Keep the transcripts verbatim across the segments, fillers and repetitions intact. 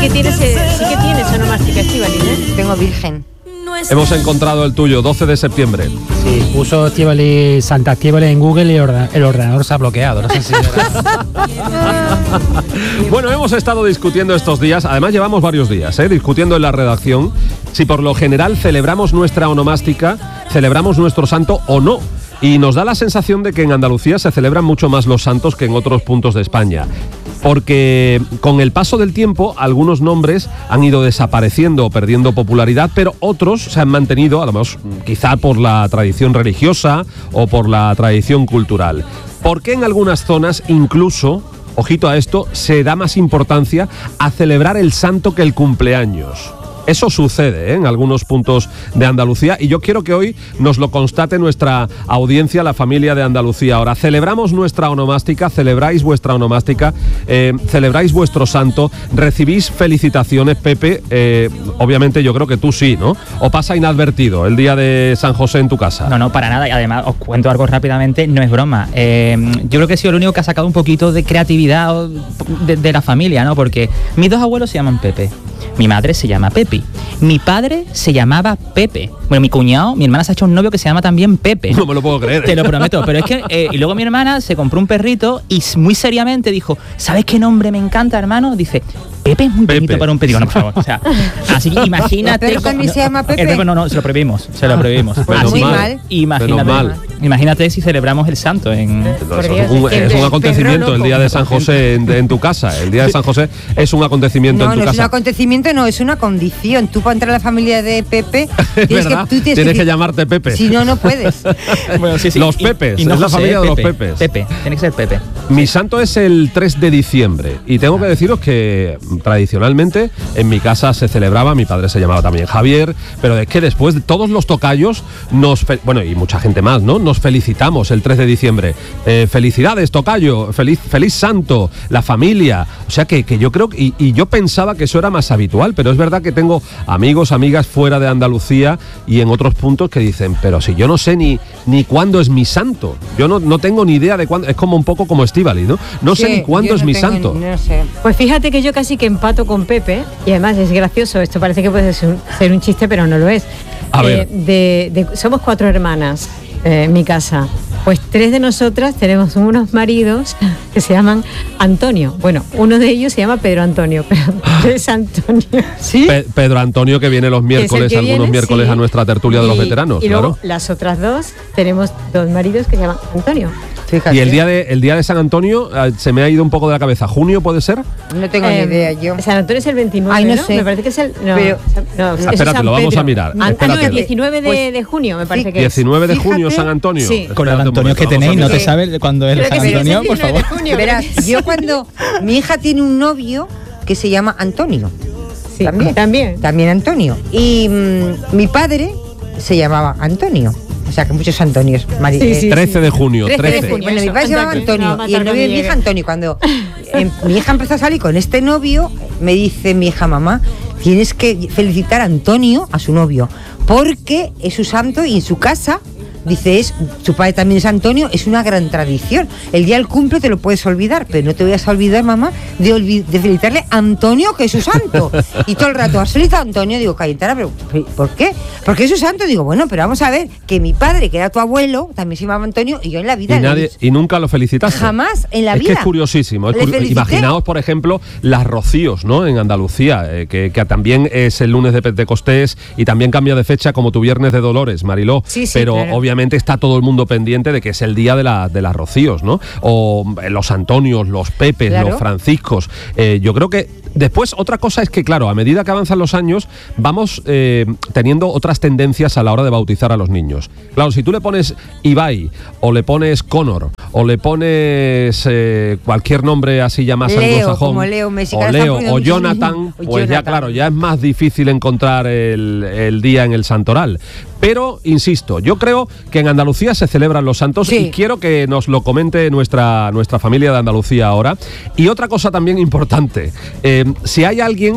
que tienes, sí que tienes onomástica, Estíbaliz, ¿eh? Tengo Virgen. Hemos encontrado el tuyo, doce de septiembre. Sí, puso Estíbaliz, Santa Estíbaliz en Google y orda, el ordenador se ha bloqueado. No sé si Bueno, hemos estado discutiendo estos días, además llevamos varios días, ¿eh? discutiendo en la redacción si por lo general celebramos nuestra onomástica, celebramos nuestro santo o no. Y nos da la sensación de que en Andalucía se celebran mucho más los santos que en otros puntos de España. Porque con el paso del tiempo algunos nombres han ido desapareciendo o perdiendo popularidad, pero otros se han mantenido, además quizá por la tradición religiosa o por la tradición cultural. Porque en algunas zonas incluso, ojito a esto, se da más importancia a celebrar el santo que el cumpleaños. Eso sucede, ¿eh? en algunos puntos de Andalucía, y yo quiero que hoy nos lo constate nuestra audiencia, la familia de Andalucía. Ahora, celebramos nuestra onomástica, celebráis vuestra onomástica, eh, celebráis vuestro santo, recibís felicitaciones, Pepe, eh, obviamente yo creo que tú sí, ¿no? ¿O pasa inadvertido el día de San José en tu casa? No, no, para nada, y además os cuento algo rápidamente, no es broma. Eh, yo creo que he sido el único que ha sacado un poquito de creatividad de, de la familia, ¿no? Porque mis dos abuelos se llaman Pepe. Mi madre se llama Pepi. Mi padre se llamaba Pepe. Bueno, mi cuñado, mi hermana se ha hecho un novio que se llama también Pepe. No me lo puedo creer. Te lo prometo. Pero es que... Eh, y luego mi hermana se compró un perrito y muy seriamente dijo, ¿sabes qué nombre me encanta, hermano? Dice... Pepe es muy bonito Pepe. Para un perro, no, por favor. O sea, así que imagínate. ¿El perro también no, se llama Pepe? El perro no, no, se lo prohibimos, se lo prohibimos. Pues así, muy mal. Imagínate, mal. imagínate si celebramos el santo en. No, es, un, es un acontecimiento el día de San José en, en tu casa. El día de San José es un acontecimiento no, en tu no casa. No es un acontecimiento, no, es una condición. Tú para entrar a la familia de Pepe tienes, que, tú tienes, tienes que, que llamarte Pepe. Si no, no puedes. Bueno, sí, sí. Los Pepes, y, y no es la familia Pepe, de los Pepes. Pepe, tiene que ser Pepe. Mi santo es el tres de diciembre y tengo que deciros que tradicionalmente en mi casa se celebraba, mi padre se llamaba también Javier, pero es que después de todos los tocayos nos, fe- bueno, y mucha gente más, ¿no? Nos felicitamos el tres de diciembre. Eh, felicidades, tocayo, feliz, feliz santo, la familia. O sea que, que yo creo, y, y yo pensaba que eso era más habitual, pero es verdad que tengo amigos, amigas fuera de Andalucía y en otros puntos que dicen, pero si yo no sé ni, ni cuándo es mi santo. Yo no, no tengo ni idea de cuándo, es como un poco como Estíbaliz, ¿no? No sí, sé ni cuándo es no mi tengo, santo. No sé. Pues fíjate que yo casi que empato con Pepe, y además es gracioso, esto parece que puede ser un, ser un chiste, pero no lo es. A eh, ver. De, de, somos cuatro hermanas eh, en mi casa. Pues tres de nosotras tenemos unos maridos que se llaman Antonio. Bueno, uno de ellos se llama Pedro Antonio, pero es Antonio. ¿Sí? Pe- Pedro Antonio, que viene los miércoles, que algunos viene, miércoles sí. a nuestra tertulia y, de los veteranos. Y luego claro. las otras dos tenemos dos maridos que se llaman Antonio. Fíjate. Y el día de el día de San Antonio eh, se me ha ido un poco de la cabeza. ¿Junio puede ser? No tengo Eh, ni idea yo. San Antonio es el veintinueve, Ay, no ¿no? sé. Me parece que es el... No, Pero- no, eso es espérate, San lo vamos Pedro. a mirar. Ah, Espérate. no, el diecinueve de, Pues, de junio, me parece que diecinueve de Fíjate. junio, San Antonio. Sí. Con el Espérate un Antonio momento, que vamos a tenéis, no mirar. te sabes cuándo es el Creo San que sí, es el Antonio, por diecinueve favor. de junio, Verás, yo cuando mi hija tiene un novio que se llama Antonio. Sí, También. también. También Antonio. Y mm, mi padre se llamaba Antonio. O sea, que muchos Antonios. Mari- Sí, eh, sí. trece de junio, trece de trece. junio. Bueno, mi Eso, padre se llamaba Antonio. Antonio No, y el matar novio de mi cuando hija llegue. Antonio. Cuando eh, mi hija empezó a salir con este novio, me dice mi hija, mamá, tienes que felicitar a Antonio, a su novio, porque es su santo y en su casa, dice, es, su padre también es Antonio, es una gran tradición. El día del cumple te lo puedes olvidar, pero no te vayas a olvidar, mamá, de, olvi- de felicitarle a Antonio, que es su santo. Y todo el rato, ¿has felicitado a Antonio? Digo, Cayetana, pero ¿por qué? Porque es su santo. Digo, bueno, pero vamos a ver, que mi padre, que era tu abuelo, también se llamaba Antonio, y yo en la vida... Y, le he nadie, dicho- y nunca lo felicitaste. Jamás en la es vida. que es curiosísimo. Es Le curi- felicité. Imaginaos, por ejemplo, las rocíos, ¿no? En Andalucía, eh, que, que también es el lunes de Pentecostés y también cambia de fecha como tu viernes de Dolores, Mariló. Sí, sí, Pero claro. obviamente está todo el mundo pendiente de que es el día de, la, de las rocíos, ¿no? O eh, los Antonios, los Pepes, Claro. los Franciscos. Eh, yo creo que después otra cosa es que, claro, a medida que avanzan los años, vamos eh, teniendo otras tendencias a la hora de bautizar a los niños. Claro, si tú le pones Ibai, o le pones Connor, o le pones eh, cualquier nombre así ya más Leo, anglosajón, como Leo Messi, que o ahora Leo, están o poniendo Jonathan, muchísimo. pues ya, Jonathan. claro, ya es más difícil encontrar el, el día en el santoral. Pero, insisto, yo creo que en Andalucía se celebran los santos Sí. y quiero que nos lo comente nuestra, nuestra familia de Andalucía ahora. Y otra cosa también importante, eh, si hay alguien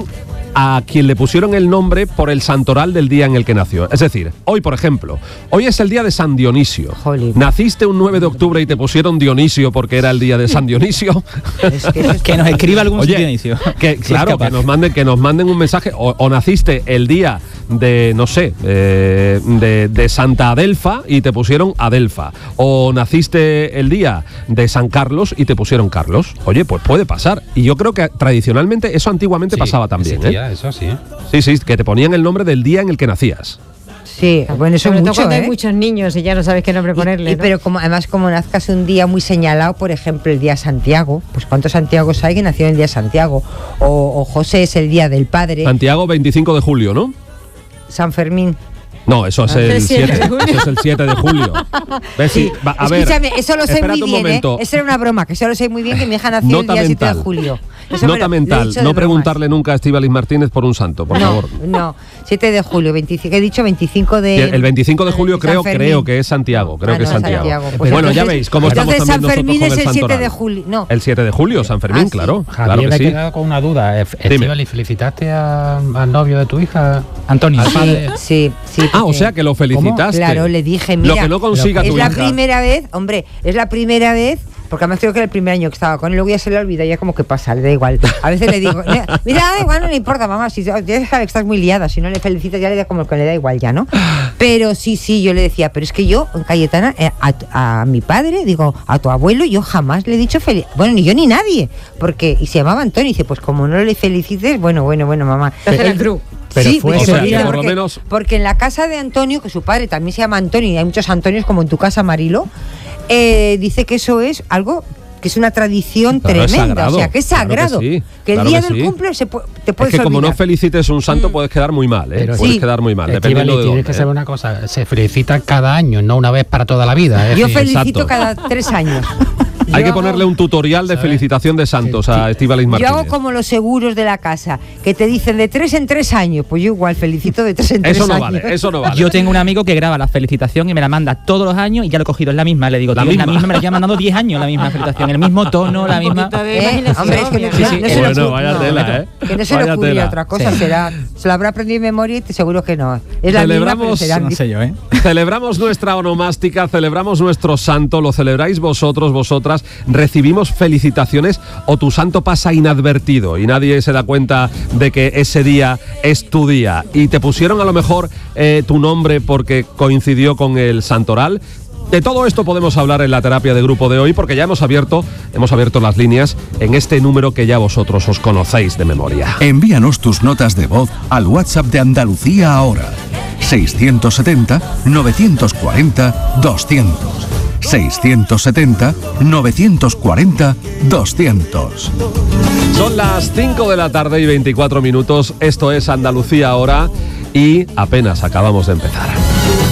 a quien le pusieron el nombre por el santoral del día en el que nació. Es decir, hoy, por ejemplo, hoy es el día de San Dionisio. Jolín. ¿Naciste un nueve de octubre y te pusieron Dionisio porque era el día de San Dionisio? Es que eso es- Que nos escriba algún Oye, Dionisio. que, Si es claro, capaz. que nos manden, que nos manden un mensaje. O, o naciste el día de, no sé, eh, de, de Santa Adelfa y te pusieron Adelfa. O naciste el día de San Carlos y te pusieron Carlos. Oye, pues puede pasar. Y yo creo que tradicionalmente eso antiguamente Sí, pasaba también. existía, ¿eh? eso sí. ¿eh? Sí, sí, que te ponían el nombre del día en el que nacías. Sí, bueno, eso Sobre es todo mucho, cuando ¿eh? hay muchos niños y ya no sabes qué nombre Y- ponerle. y- ¿no? Pero como además como nazcas un día muy señalado, por ejemplo, el día Santiago, pues ¿cuántos Santiagos hay que nacieron el día Santiago? O, o José es el día del padre, Santiago, veinticinco de julio, ¿no? San Fermín. No, eso es Ah, el el siete siete, de julio. eso es el siete de julio. ¿Ves? Sí, va, a ver, Escúchame, eso lo sé espérate muy un bien, momento. ¿eh? Eso era una broma, que eso lo sé muy bien, que mi hija nació Nota el día siete de mental. julio. Eso me lo- Nota lo he mental, dicho de no bromas. preguntarle nunca a Estíbaliz Martínez por un santo, por no, favor. No, siete de julio, veinticinco, he dicho veinticinco de... El veinticinco de julio San creo, Fermín. creo que es Santiago, creo Ah, que es no, Santiago. Pues bueno, ya entonces- veis cómo estamos entonces también San Fermín nosotros es con el el siete santoral. de julio. No. El siete de julio, San Fermín, Ah, sí. claro, Javier, claro que me he sí. quedado con una duda. Estíbaliz, ¿felicitaste a- al novio de tu hija? Antonio. Al padre. Sí, sí. Ah, o porque- sea que lo felicitaste. Claro, le dije, Lo mira, que no consiga es tu la hija. primera vez, hombre, es la primera vez, porque además creo que era el primer año que estaba con él, luego ya se le olvida, ya como que pasa, le da igual. A veces le digo, mira, mira, da igual, no le importa, mamá, si ya sabe que estás muy liada, si no le felicitas ya le da como que le da igual ya, ¿no? Pero sí, sí, yo le decía, pero es que yo, Cayetana, eh, a, a mi padre, digo, a tu abuelo, yo jamás le he dicho feliz, bueno, ni yo ni nadie, porque, y se llamaba Antonio, y dice, pues como no le felicites, bueno, bueno, bueno, mamá. Te hace el truco. Pero sí, fue dice, ese porque- día, por lo porque- menos- porque en la casa de Antonio, que su padre también se llama Antonio, y hay muchos Antonios como en tu casa, Marilo, eh, dice que eso es algo que es una tradición Claro, es tremenda, sagrado, o sea, que es claro que sagrado, sí, que el claro día que del sí. cumple se pu- te Es puedes que como no olvidar. felicites un santo puedes quedar muy mal, ¿eh? Pero puedes sí. quedar muy mal, Estíbaliz, dependiendo de tienes dónde. que ¿eh? saber una cosa, se felicita cada año, no una vez para toda la vida. Es Yo decir, felicito exacto. cada tres años. Hay Yo que hago- ponerle un tutorial de felicitación de santos a Estíbaliz Yo Martínez. hago como los seguros de la casa, que te dicen de tres en tres años, pues yo igual felicito de tres en tres Eso no años. vale, eso no vale. Yo tengo un amigo que graba la felicitación y me la manda todos los años y ya lo he cogido, es la misma. Le digo, La tío, es la misma. misma, me la lleva mandando diez años la misma felicitación, el mismo tono, la Un misma. poquito de Eh, imaginación, hombre, es que no, ya. Sí, no- sí. no se le Bueno, ocurre- vaya no, tela, no, ¿eh? que no se le Vaya ocurre tela. otra cosa, Sí. será, se lo habrá aprendido de memoria y te seguro que no. Es la misma, pero Celebramos- será No sé yo, ¿eh? Celebramos nuestra onomástica, celebramos nuestro santo, lo celebráis vosotros, vosotras, recibimos felicitaciones o tu santo pasa inadvertido y nadie se da cuenta de que ese día es tu día y te pusieron a lo mejor eh, tu nombre porque coincidió con el santoral. De todo esto podemos hablar en la terapia de grupo de hoy porque ya hemos abierto, hemos abierto las líneas en este número que ya vosotros os conocéis de memoria. Envíanos tus notas de voz al WhatsApp de Andalucía ahora. seiscientos setenta, novecientos cuarenta, doscientos. seiscientos setenta, novecientos cuarenta, doscientos. Son las cinco de la tarde y veinticuatro minutos. Esto es Andalucía ahora y apenas acabamos de empezar.